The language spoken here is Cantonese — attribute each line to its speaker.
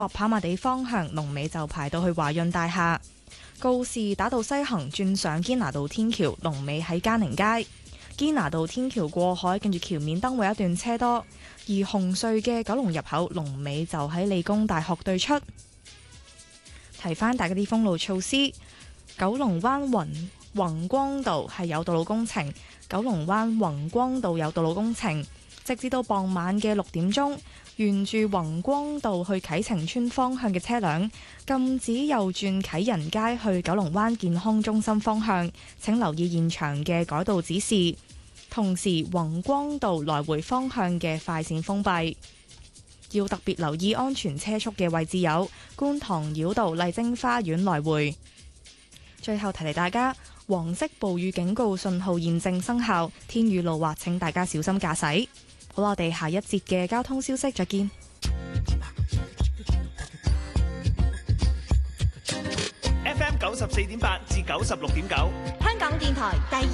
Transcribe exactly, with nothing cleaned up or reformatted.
Speaker 1: 跑馬地方向龍尾就排到去華潤大廈。告士打道西行轉上堅拿道天橋，龍尾喺嘉寧街。堅拿道天橋過海，跟住橋面燈會一段車多。而紅隧嘅九龍入口龍尾就喺理工大學對出。提翻大家啲封路措施，九龍灣雲宏光道係有道路工程，九龍灣宏光道有道路工程，直至到傍晚嘅六點鐘，沿住宏光道去啟晴邨方向嘅車輛禁止右轉啟仁街去九龍灣健康中心方向，請留意現場嘅改道指示。同時，宏光道來回方向嘅快線封閉，要特別留意安全車速嘅位置有觀塘繞道麗晶花園來回。最後提提大家，黃色暴雨警告信號現正生效，天雨路滑，請大家小心駕駛。好啦，我哋下一節嘅交通消息再見。
Speaker 2: F M 九十四點八至九十六點九，
Speaker 3: 香港電台第